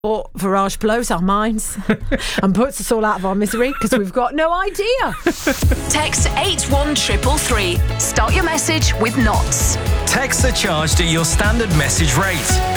Or Virage blows our minds and puts us all out of our misery because we've got no idea. Text 81333. Start your message with knots. Texts are charged at your standard message rate.